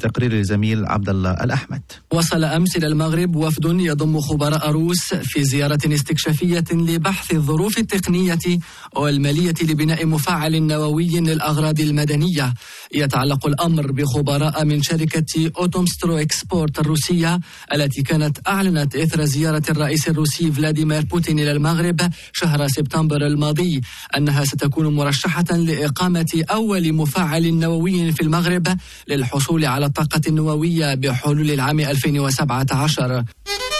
تقرير الزميل عبد الله الأحمد. وصل أمس إلى المغرب وفد يضم خبراء روس في زيارة استكشافية لبحث الظروف التقنية والمالية لبناء مفاعل نووي للأغراض المدنية. يتعلق الأمر بخبراء من شركة أوتومسترو إكسبورت الروسية التي كانت أعلنت إثر زيارة الرئيس الروسي فلاديمير بوتين إلى المغرب شهر سبتمبر الماضي أنها ستكون مرشحة لإقامة أول مفاعل نووي في المغرب للحصول على الطاقة النووية بحلول العام 2017.